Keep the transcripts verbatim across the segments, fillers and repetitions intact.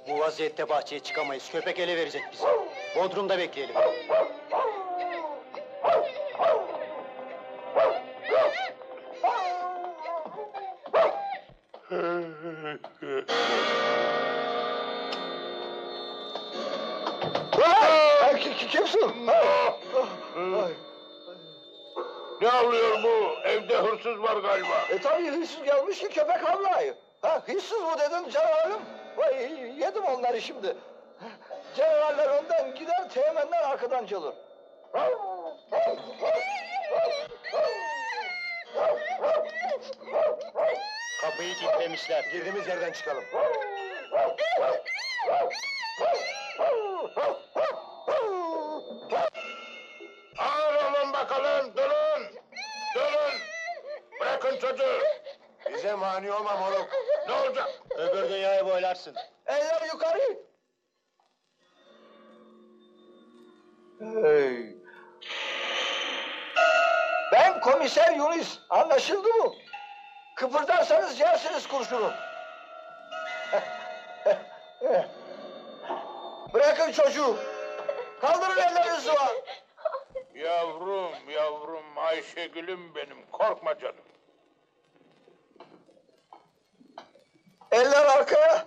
Bu vaziyette bahçeye çıkamayız, köpek ele verecek bizi. Bodrum'da bekleyelim. Kimsin? Ne oluyor bu? Evde hırsız var galiba. E tabii hırsız gelmiş ki köpek havlayı. Ha, hırsız mı dedim canavarım? Vay, yedim onları şimdi. Canavarlar önden gider, teğmenler arkadan çalır. Kapıyı kilitlemişler. Girdiğimiz yerden çıkalım. Ağır olun bakalım, durun! Durun! Bırakın çocuğu! Bize mani olma moruk. Ne olacak? Öbür dünyayı boylarsın. Eller yukarı. Hey. Ben komiser Yunus. Anlaşıldı mı? Kıpırdarsanız yersiniz kurşunu. Bırakın çocuğu. Kaldırın ellerinizi var. Yavrum, yavrum, Ayşegül'üm benim, korkma canım. Eller arkaya.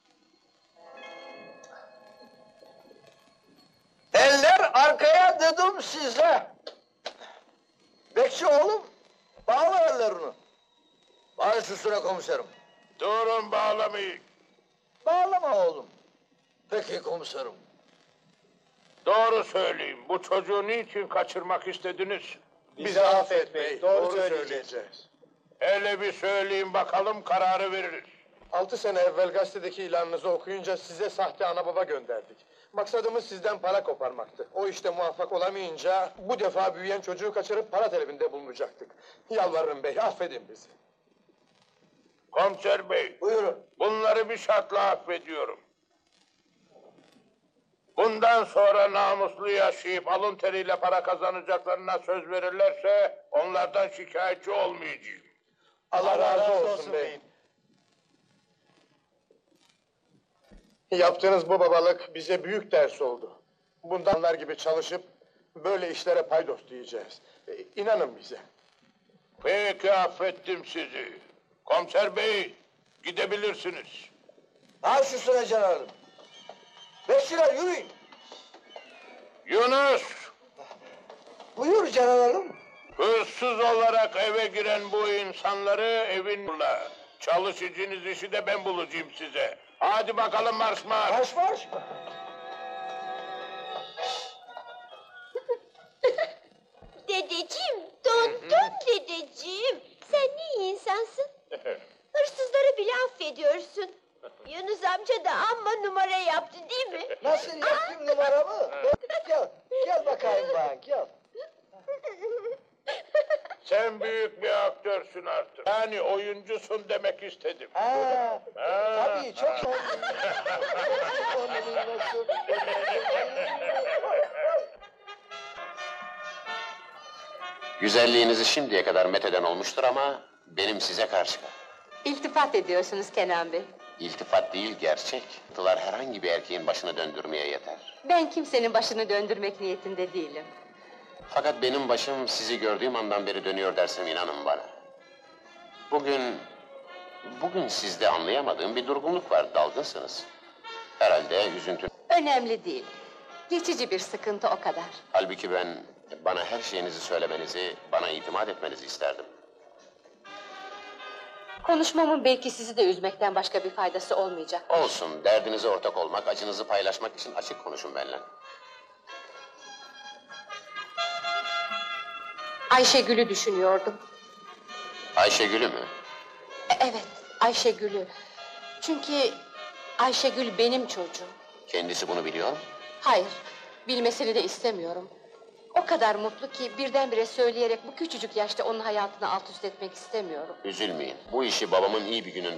Eller arkaya dedim size. Bekçi oğlum, bağla ellerini. Baş üstüne komiserim. Durun, bağlamayın. Bağlama oğlum. Peki komiserim. Doğru söyleyin, bu çocuğu niçin kaçırmak istediniz? Bizi affet bey, doğru söyleyeceğiz. Hele bir söyleyin bakalım, kararı veririz. Altı sene evvel gazetedeki ilanınızı okuyunca size sahte ana baba gönderdik. Maksadımız sizden para koparmaktı. O işte muvaffak olamayınca bu defa büyüyen çocuğu kaçırıp para talebinde bulunacaktık. Yalvarırım bey, affedin bizi. Komiser bey, Buyurun. bunları bir şartla affediyorum. Bundan sonra namuslu yaşayıp alın teriyle para kazanacaklarına söz verirlerse onlardan şikayetçi olmayacağım. Allah, razı olsun, bey. Yaptığınız bu babalık bize büyük ders oldu. Bundanlar gibi çalışıp böyle işlere paydos diyeceğiz. E, İnanın bize. Peki, affettim sizi. Komiser bey, gidebilirsiniz. Baş üstüne canarım. Bekçiler yürüyün. Yunus, Buyur canavarım. hırsız olarak eve giren bu insanları evin bula. Çalışacağınız işi de ben bulacağım size. Hadi bakalım marş marş. Marş marş. Dedeciğim, dondum dedeciğim. Sen ne iyi insansın. Hırsızları bile affediyorsun. Yunus amca da amma numara yaptı değil mi? Nasıl yaptım numaramı? Gel, gel bakayım bana, gel. Sen büyük bir aktörsün artık. Yani oyuncusun demek istedim. Ha, Ha. tabii çok zor. Güzelliğinizi şimdiye kadar metheden olmuştur ama benim size karşı. İltifat ediyorsunuz Kenan Bey. İltifat değil, gerçek. Tılar herhangi bir erkeğin başını döndürmeye yeter. Ben kimsenin başını döndürmek niyetinde değilim. Fakat benim başım sizi gördüğüm andan beri dönüyor dersem inanın bana. Bugün, bugün sizde anlayamadığım bir durgunluk var, dalgınsınız. Herhalde üzüntü... Önemli değil. Geçici bir sıkıntı o kadar. Halbuki ben bana her şeyinizi söylemenizi, bana itimat etmenizi isterdim. Konuşmamın belki sizi de üzmekten başka bir faydası olmayacak. Olsun, derdinize ortak olmak, acınızı paylaşmak için açık konuşun benimle. Ayşegül'ü düşünüyordum. Ayşegül'ü mü? E- Evet, Ayşegül'ü. Çünkü Ayşegül benim çocuğum. Kendisi bunu biliyor mu? Hayır, bilmesini de istemiyorum. O kadar mutlu ki birdenbire söyleyerek bu küçücük yaşta onun hayatını alt üst etmek istemiyorum. Üzülmeyin, bu işi babamın iyi bir gününde